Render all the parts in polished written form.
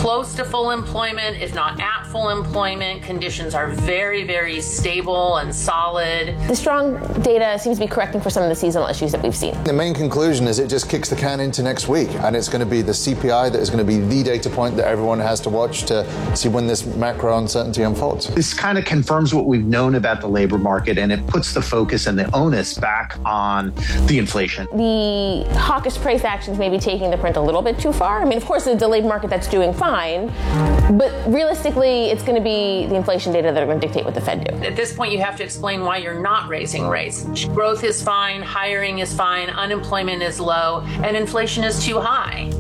close to full employment, if not at full employment. Conditions are very, very stable and solid. The strong data seems to be correcting for some of the seasonal issues that we've seen. The main conclusion is it just kicks the can into next week, and it's going to be the CPI that is going to be the data point that everyone has to watch to see when this macro uncertainty unfolds. This kind of confirms what we've known about the labor market, and it puts the focus and the onus back on the inflation. The hawkish price actions may be taking the print a little bit too far. I mean, of course, it's a delayed market that's doing fine, but realistically, it's going to be the inflation data that are going to dictate what the Fed do. At this point, you have to explain why you're not raising rates. Growth is fine, hiring is fine, unemployment is low, and inflation is too high.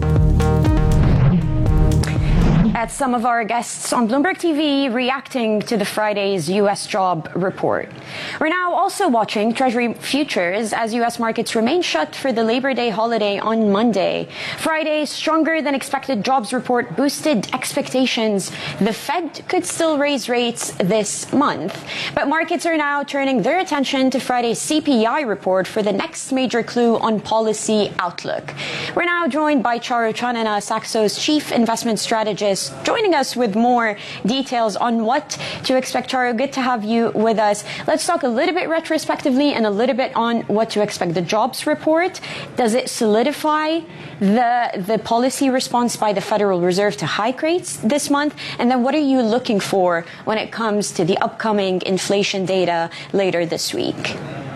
At some of our guests on Bloomberg TV reacting to the Friday's U.S. job report. We're now also watching Treasury futures as U.S. markets remain shut for the Labor Day holiday on Monday. Friday's stronger than expected jobs report boosted expectations. The Fed could still raise rates this month, but markets are now turning their attention to Friday's CPI report for the next major clue on policy outlook. We're now joined by Charu Chanana, Saxo's chief investment strategist, joining us with more details on what to expect. Charu, good to have you with us. Let's talk a little bit retrospectively and a little bit on what to expect. The jobs report, does it solidify the policy response by the Federal Reserve to hike rates this month? And then what are you looking for when it comes to the upcoming inflation data later this week?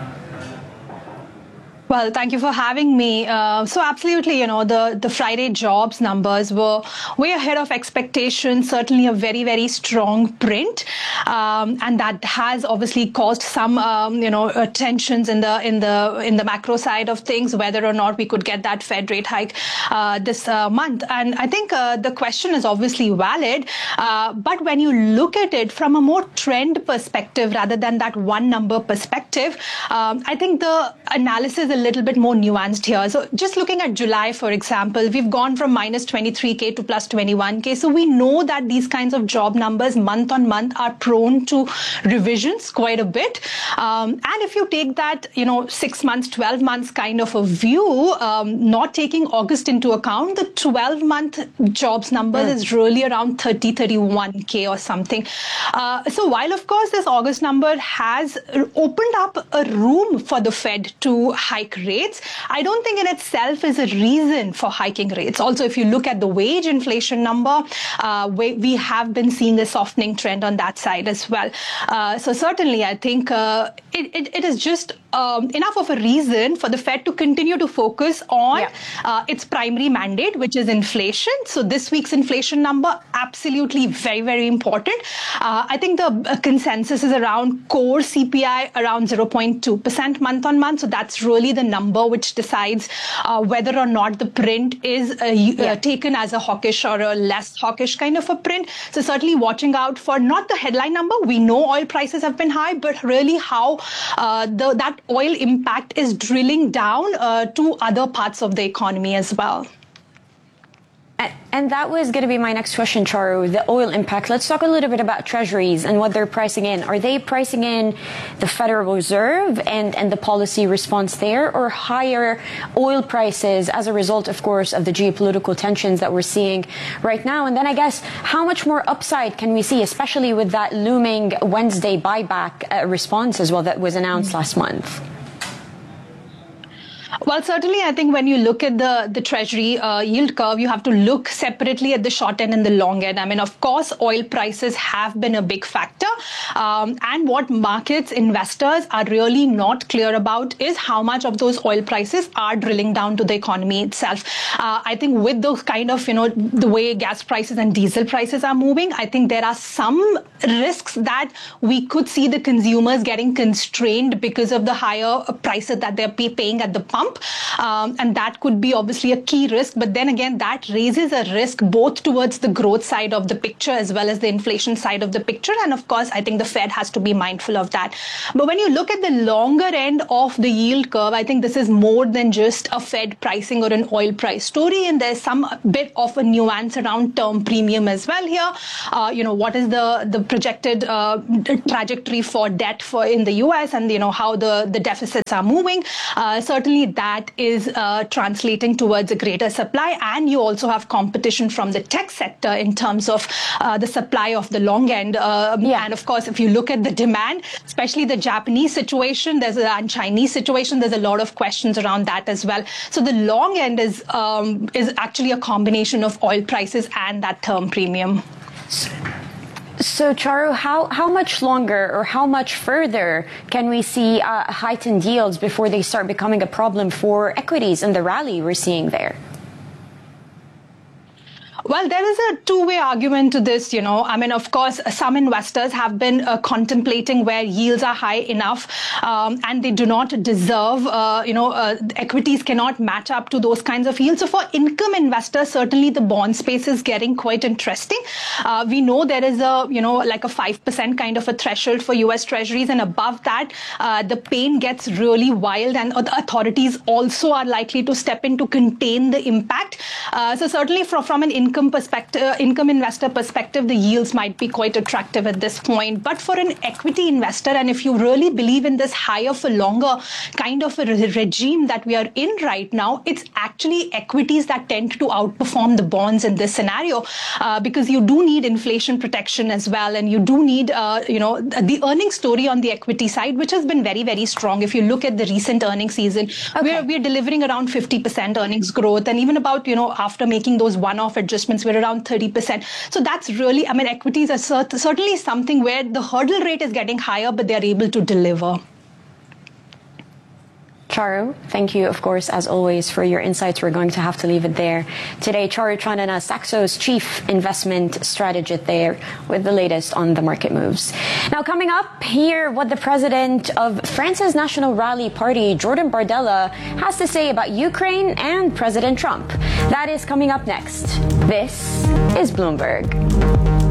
Well, thank you for having me. So absolutely, the Friday jobs numbers were way ahead of expectations, certainly a very, very strong print. And that has obviously caused some, tensions in the macro side of things, whether or not we could get that Fed rate hike this month. And I think the question is obviously valid. But when you look at it from a more trend perspective rather than that one number perspective, I think the analysis is a little bit more nuanced here. So just looking at July, for example, we've gone from minus 23K to plus 21K. So we know that these kinds of job numbers month on month are prone to revisions quite a bit. And if you take that, 6 months, 12 months kind of a view, not taking August into account, the 12-month jobs numbers is really around 31K or something. So while, of course, this August number has opened up a room for the Fed to hike rates, I don't think in itself is a reason for hiking rates. Also, if you look at the wage inflation number, we have been seeing a softening trend on that side as well. So certainly, I think it is just enough of a reason for the Fed to continue to focus on its primary mandate, which is inflation. So this week's inflation number, absolutely very, very important. I think the consensus is around core CPI around 0.2% month on month. So that's really the number which decides whether or not the print is taken as a hawkish or a less hawkish kind of a print. So certainly watching out for not the headline number. We know oil prices have been high, but really how that oil impact is drilling down to other parts of the economy as well. And that was going to be my next question, Charu, the oil impact. Let's talk a little bit about treasuries and what they're pricing in. Are they pricing in the Federal Reserve and the policy response there, or higher oil prices as a result, of course, of the geopolitical tensions that we're seeing right now? And then I guess how much more upside can we see, especially with that looming Wednesday buyback response as well that was announced last month? Well, certainly, I think when you look at the Treasury yield curve, you have to look separately at the short end and the long end. I mean, of course, oil prices have been a big factor. And what markets, investors are really not clear about is how much of those oil prices are drilling down to the economy itself. I think with those kind of, the way gas prices and diesel prices are moving, I think there are some risks that we could see the consumers getting constrained because of the higher prices that they're paying at the pump. And that could be obviously a key risk. But then again, that raises a risk both towards the growth side of the picture as well as the inflation side of the picture. And of course, I think the Fed has to be mindful of that. But when you look at the longer end of the yield curve, I think this is more than just a Fed pricing or an oil price story. And there's some bit of a nuance around term premium as well here. What is the projected trajectory for debt in the US and, how the deficits are moving. Certainly that is translating towards a greater supply. And you also have competition from the tech sector in terms of the supply of the long end. And of course, if you look at the demand, especially the Japanese situation, and Chinese situation, there's a lot of questions around that as well. So the long end is actually a combination of oil prices and that term premium. So, Charu, how much longer or how much further can we see heightened yields before they start becoming a problem for equities and the rally we're seeing there? Well, there is a two-way argument to this, I mean, of course, some investors have been contemplating where yields are high enough and they do not deserve, equities cannot match up to those kinds of yields. So for income investors, certainly the bond space is getting quite interesting. We know there is like a 5% kind of a threshold for US Treasuries, and above that, the pain gets really wild, and authorities also are likely to step in to contain the impact. So certainly from an income investor perspective, the yields might be quite attractive at this point. But for an equity investor, and if you really believe in this higher for longer kind of a regime that we are in right now, it's actually equities that tend to outperform the bonds in this scenario, because you do need inflation protection as well, and you do need the earnings story on the equity side, which has been very, very strong. If you look at the recent earnings season, we're delivering around 50% earnings growth, and even about after making those one-off adjustments, we're around 30%. So that's really, I mean, equities are certainly something where the hurdle rate is getting higher, but they're able to deliver. Charu, thank you, of course, as always, for your insights. We're going to have to leave it there. Today, Charu Chandana, Saxo's chief investment strategist there with the latest on the market moves. Now, coming up, hear what the president of France's National Rally Party, Jordan Bardella, has to say about Ukraine and President Trump. That is coming up next. This is Bloomberg.